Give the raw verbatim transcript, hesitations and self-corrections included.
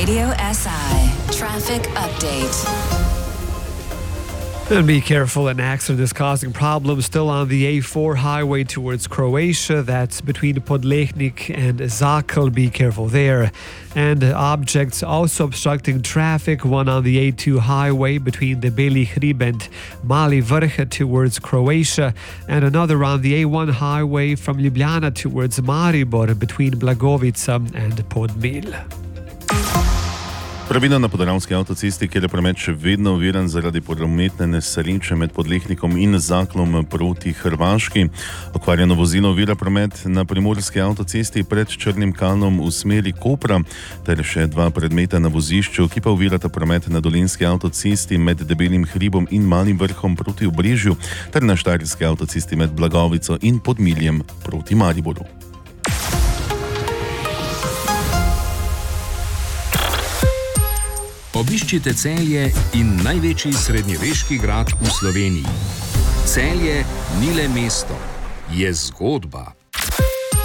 Radio S I Traffic Update. And be careful, an accident is causing problems still on the A four highway towards Croatia. That's between Podlehnik and Zakel. Be careful there. And objects also obstructing traffic. One on the A two highway between the Beli Hrib and Mali Vrh towards Croatia. And another on the A one highway from Ljubljana towards Maribor between Blagovica and Podmil. Pravilno na podravski avtocesti, kjer je promet še vedno oviran zaradi prometne nesreče med Podlehnikom in Zaklom proti Hrvaški. Okvarjeno vozilo ovira promet na primorski avtocesti pred Črnim Kalnom v smeri Kopra, ter še dva predmeta na vozišču, ki pa ovirata promet na dolenjski avtocesti med Debelim Hribom in Malim Vrhom proti Obrežju, ter na štajerski avtocesti med Blagovico in Podmiljem proti Mariboru. Obiščite Celje in največji srednjeveški grad v Sloveniji. Celje ni le mesto, je zgodba.